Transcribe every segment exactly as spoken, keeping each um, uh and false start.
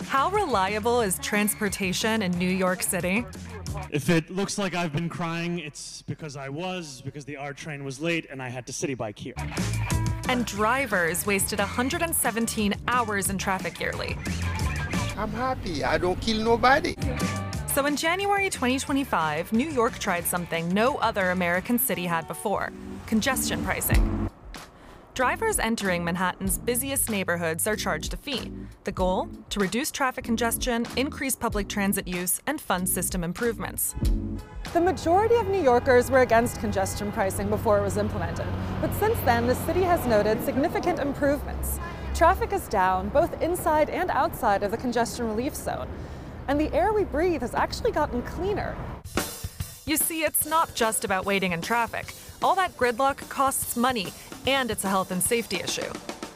How reliable is transportation in New York City? If it looks like I've been crying, it's because I was, because the R train was late and I had to city bike here. And drivers wasted one hundred seventeen hours in traffic yearly. I'm happy. I don't kill nobody. So in January twenty twenty-five, New York tried something no other American city had before: congestion pricing. Drivers entering Manhattan's busiest neighborhoods are charged a fee. The goal? To reduce traffic congestion, increase public transit use, and fund system improvements. The majority of New Yorkers were against congestion pricing before it was implemented. But since then, the city has noted significant improvements. Traffic is down, both inside and outside of the congestion relief zone. And the air we breathe has actually gotten cleaner. You see, it's not just about waiting in traffic. All that gridlock costs money, and it's a health and safety issue.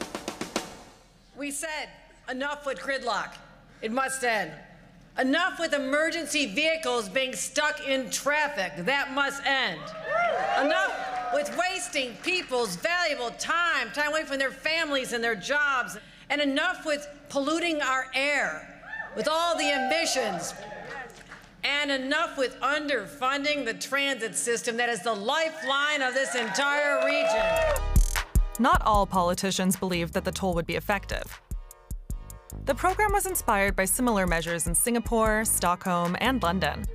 We said, enough with gridlock. It must end. Enough with emergency vehicles being stuck in traffic. That must end. Enough with wasting people's valuable time, time away from their families and their jobs. And enough with polluting our air with all the emissions. And enough with underfunding the transit system that is the lifeline of this entire region. Not all politicians believed that the toll would be effective. The program was inspired by similar measures in Singapore, Stockholm, and London.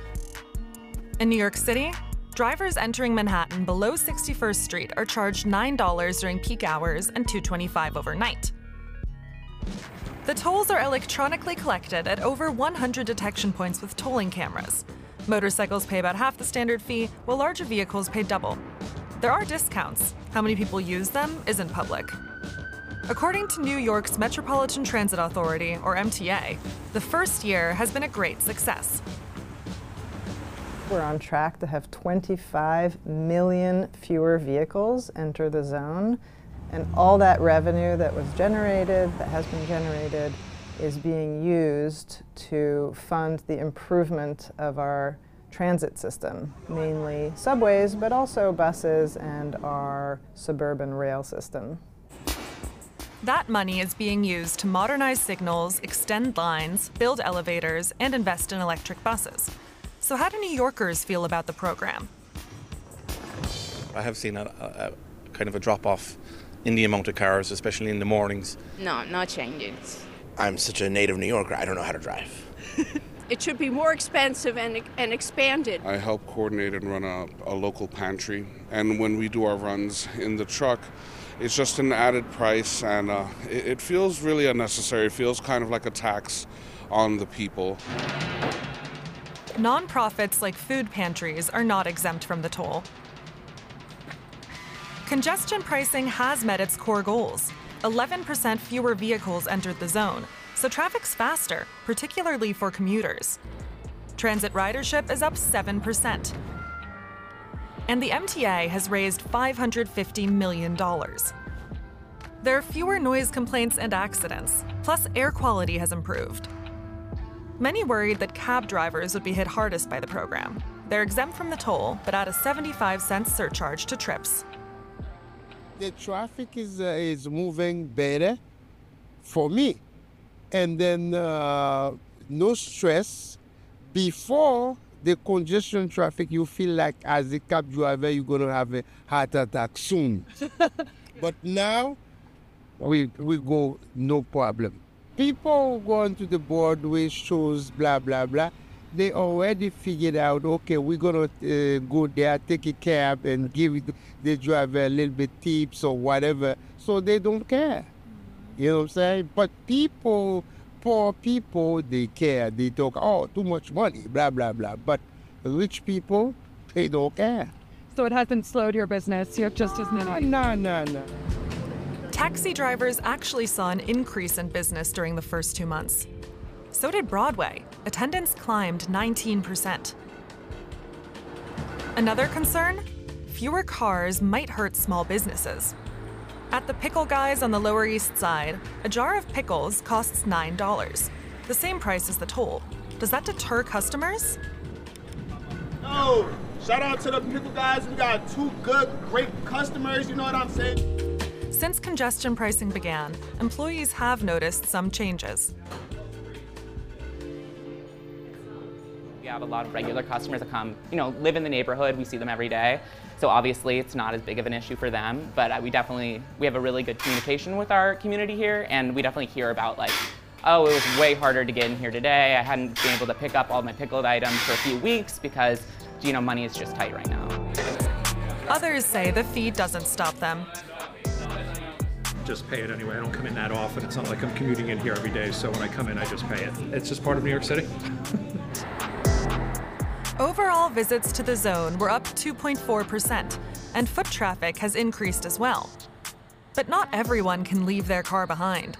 In New York City, drivers entering Manhattan below sixty-first Street are charged nine dollars during peak hours and two dollars and twenty-five cents overnight. The tolls are electronically collected at over one hundred detection points with tolling cameras. Motorcycles pay about half the standard fee, while larger vehicles pay double. There are discounts. How many people use them isn't public. According to New York's Metropolitan Transit Authority, or M T A, the first year has been a great success. We're on track to have twenty-five million fewer vehicles enter the zone. And all that revenue that was generated, that has been generated, is being used to fund the improvement of our transit system, mainly subways, but also buses and our suburban rail system. That money is being used to modernize signals, extend lines, build elevators, and invest in electric buses. So how do New Yorkers feel about the program? I have seen a, a, a kind of a drop-off in the amount of cars, especially in the mornings. No, no changes. I'm such a native New Yorker, I don't know how to drive. It should be more expensive and, and expanded. I help coordinate and run a, a local pantry, and when we do our runs in the truck, it's just an added price, and uh, it, it feels really unnecessary. It feels kind of like a tax on the people. Nonprofits like food pantries are not exempt from the toll. Congestion pricing has met its core goals. eleven percent fewer vehicles entered the zone, so traffic's faster, particularly for commuters. Transit ridership is up seven percent. And the M T A has raised five hundred fifty million dollars. There are fewer noise complaints and accidents, plus air quality has improved. Many worried that cab drivers would be hit hardest by the program. They're exempt from the toll, but add a seventy-five cent surcharge to trips. The traffic is, uh, is moving better for me. And then uh, no stress. Before the congestion traffic, you feel like as a cab driver, you're going to have a heart attack soon. But now, we, we go no problem. People going to the Broadway shows, blah, blah, blah. They already figured out, okay, we're going to uh, go there, take a cab and give the driver a little bit tips or whatever, so they don't care. You know what I'm saying? But people, poor people, they care. They talk, oh, too much money, blah, blah, blah. But rich people, they don't care. So it hasn't slowed your business? You're just as many? No, no, no. Taxi drivers actually saw an increase in business during the first two months. So did Broadway. Attendance climbed nineteen percent. Another concern? Fewer cars might hurt small businesses. At the Pickle Guys on the Lower East Side, a jar of pickles costs nine dollars, the same price as the toll. Does that deter customers? Oh, shout out to the Pickle Guys. We got two good, great customers, you know what I'm saying? Since congestion pricing began, employees have noticed some changes. We have a lot of regular customers that come, you know, live in the neighborhood. We see them every day. So obviously it's not as big of an issue for them, but uh, we definitely, we have a really good communication with our community here, and we definitely hear about like, oh, it was way harder to get in here today. I hadn't been able to pick up all my pickled items for a few weeks because, you know, money is just tight right now. Others say the fee doesn't stop them. Just pay it anyway. I don't come in that often. It's not like I'm commuting in here every day, so when I come in, I just pay it. It's just part of New York City. Overall visits to the zone were up two point four percent, and foot traffic has increased as well. But not everyone can leave their car behind.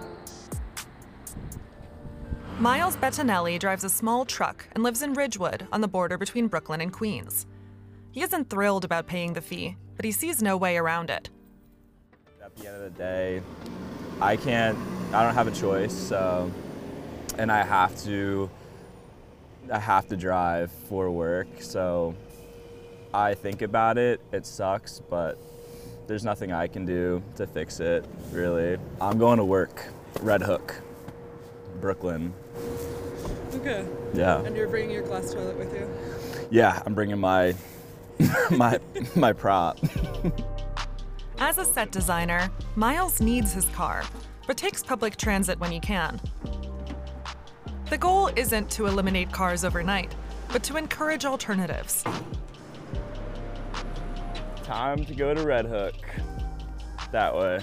Miles Bettinelli drives a small truck and lives in Ridgewood on the border between Brooklyn and Queens. He isn't thrilled about paying the fee, but he sees no way around it. At the end of the day, I can't, I don't have a choice, so, and I have to, I have to drive for work, so I think about it, it sucks, but there's nothing I can do to fix it, really. I'm going to work, Red Hook, Brooklyn. Okay. Yeah. And you're bringing your glass toilet with you? Yeah, I'm bringing my, my, my prop. As a set designer, Miles needs his car, but takes public transit when he can. The goal isn't to eliminate cars overnight, but to encourage alternatives. Time to go to Red Hook. That way.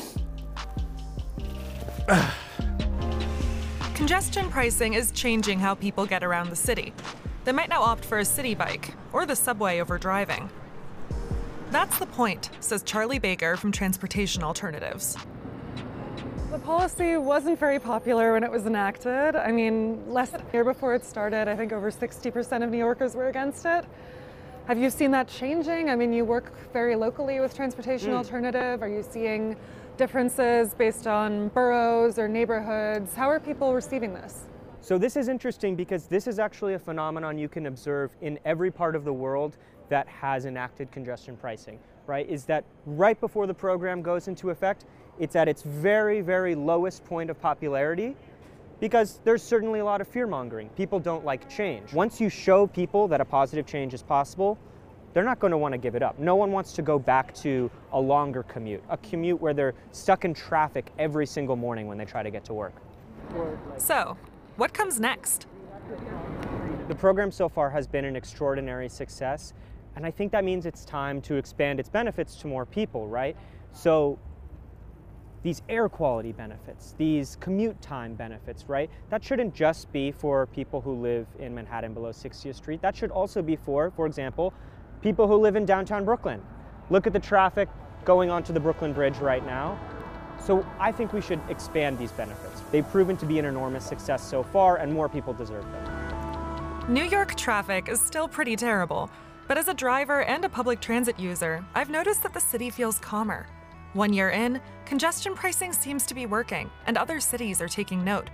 Congestion pricing is changing how people get around the city. They might now opt for a city bike or the subway over driving. That's the point, says Charlie Baker from Transportation Alternatives. The policy wasn't very popular when it was enacted. I mean, less than a year before it started, I think over sixty percent of New Yorkers were against it. Have you seen that changing? I mean, you work very locally with Transportation mm. Alternative. Are you seeing differences based on boroughs or neighborhoods? How are people receiving this? So this is interesting because this is actually a phenomenon you can observe in every part of the world that has enacted congestion pricing, right? Is that right before the program goes into effect, it's at its very, very lowest point of popularity because there's certainly a lot of fear-mongering. People don't like change. Once you show people that a positive change is possible, they're not going to want to give it up. No one wants to go back to a longer commute, a commute where they're stuck in traffic every single morning when they try to get to work. So, what comes next? The program so far has been an extraordinary success, and I think that means it's time to expand its benefits to more people, right? So these air quality benefits, these commute time benefits, right? That shouldn't just be for people who live in Manhattan below sixtieth Street. That should also be for, for example, people who live in downtown Brooklyn. Look at the traffic going onto the Brooklyn Bridge right now. So I think we should expand these benefits. They've proven to be an enormous success so far, and more people deserve them. New York traffic is still pretty terrible, but as a driver and a public transit user, I've noticed that the city feels calmer. One year in, congestion pricing seems to be working, and other cities are taking note.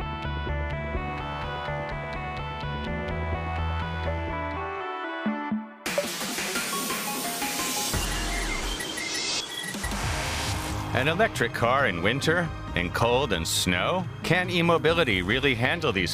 An electric car in winter, in cold and snow? Can e-mobility really handle these